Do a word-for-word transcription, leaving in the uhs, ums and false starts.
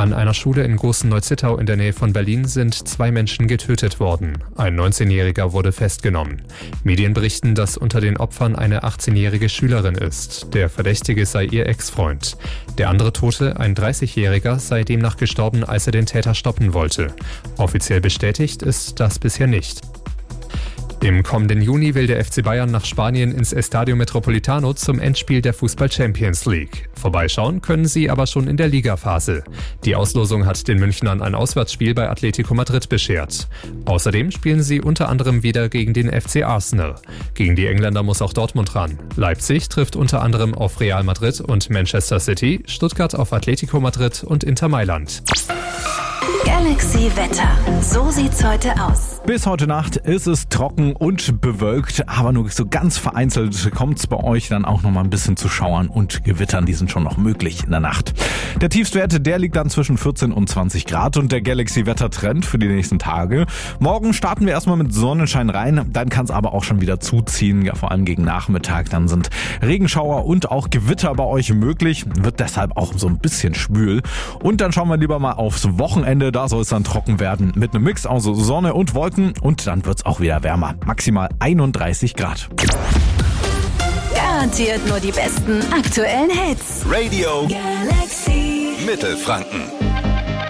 An einer Schule in Großen-Neuzittau in der Nähe von Berlin sind zwei Menschen getötet worden. Ein neunzehnjähriger wurde festgenommen. Medien berichten, dass unter den Opfern eine achtzehnjährige Schülerin ist. Der Verdächtige sei ihr Ex-Freund. Der andere Tote, ein dreißigjähriger, sei demnach gestorben, als er den Täter stoppen wollte. Offiziell bestätigt ist das bisher nicht. Im kommenden Juni will der F C Bayern nach Spanien ins Estadio Metropolitano zum Endspiel der Fußball-Champions League. Vorbeischauen können sie aber schon in der Ligaphase. Die Auslosung hat den Münchnern ein Auswärtsspiel bei Atletico Madrid beschert. Außerdem spielen sie unter anderem wieder gegen den F C Arsenal. Gegen die Engländer muss auch Dortmund ran. Leipzig trifft unter anderem auf Real Madrid und Manchester City, Stuttgart auf Atletico Madrid und Inter Mailand. Galaxy Wetter. So sieht's heute aus. Bis heute Nacht ist es trocken und bewölkt, aber nur so ganz vereinzelt kommt es bei euch dann auch noch mal ein bisschen zu Schauern und Gewittern, die sind schon noch möglich in der Nacht. Der Tiefstwert, der liegt dann zwischen vierzehn und zwanzig Grad und der Galaxy-Wetter-Trend für die nächsten Tage. Morgen starten wir erstmal mit Sonnenschein rein, dann kann es aber auch schon wieder zuziehen, ja, vor allem gegen Nachmittag. Dann sind Regenschauer und auch Gewitter bei euch möglich, wird deshalb auch so ein bisschen schwül. Und dann schauen wir lieber mal aufs Wochenende, da soll es dann trocken werden mit einem Mix aus Sonne und Wolken. Und dann wird's auch wieder wärmer. Maximal einunddreißig Grad. Garantiert nur die besten aktuellen Hits. Radio Galaxy Mittelfranken.